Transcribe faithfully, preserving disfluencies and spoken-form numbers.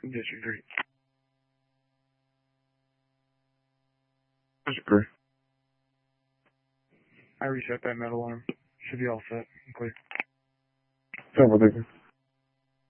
Disagree. Disagree. I reset that metal alarm. Should be all set and clear. Several different.